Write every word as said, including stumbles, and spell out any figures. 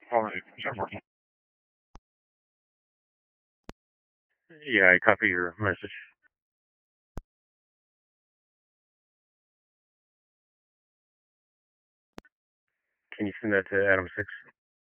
Alright. Yeah, I copy your message. Can you send that to Adam six?